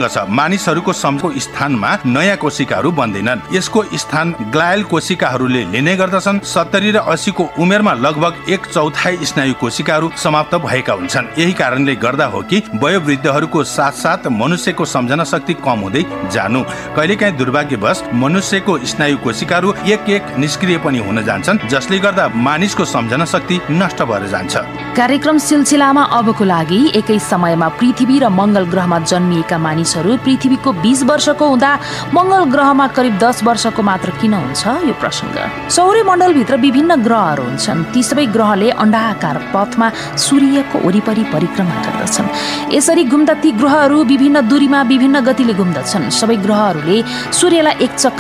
प्रसङ्ग छ। मानिसहरूको सम्झको स्थानमा नयाँ कोशिकाहरू बन्दैनन्। यसको स्थान ग्लायल कोशिकाहरूले लिने गर्दछन्। 70 र 80 को उमेरमा लगभग 1/4 स्नायु कोशिकाहरू समाप्त भएका हुन्छन्। यही कारणले गर्दा हो कि वयोवृद्धहरूको साथसाथ मनुष्यको सम्झना शक्ति कम हुँदै जानु। कहिलेकाहीँ दुर्भाग्यवश मनुष्यको स्नायु कोशिकाहरू एक निष्क्रिय पनि हुन जान्छन्, जसले गर्दा मानिसको सम्झना शक्ति नष्ट भएर जान्छ। कार्यक्रम सिलसिलामा अबको लागि एकै समयमा पृथ्वी र मंगल ग्रहमा जन्मिएका मानिसहरू पृथ्वीको 20 वर्षको हुँदा मंगल ग्रहमा करिब 10 वर्षको मात्र किन हुन्छ, यो प्रसङ्ग। सौर्य मण्डलभित्र विभिन्न ग्रहहरू हुन्छन्। ती सबै ग्रहले अण्डाकार पथमा सूर्यको वरिपरि परिक्रमा गर्दछन्। यसरी घुम्दा ती ग्रहहरू विभिन्न दूरीमा विभिन्न गतिले घुम्दछन्। सबै ग्रहहरूले सूर्यलाई एक चक्कर